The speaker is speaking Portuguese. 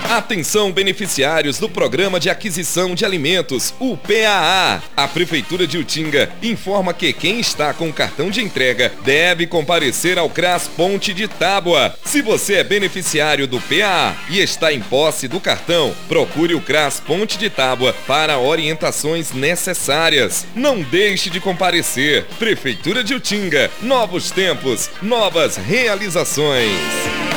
Atenção, beneficiários do Programa de Aquisição de Alimentos, o PAA. A Prefeitura de Utinga informa que quem está com cartão de entrega deve comparecer ao CRAS Ponte de Tábua. Se você é beneficiário do PAA e está em posse do cartão, procure o CRAS Ponte de Tábua para orientações necessárias. Não deixe de comparecer. Prefeitura de Utinga, novos tempos, novas realizações.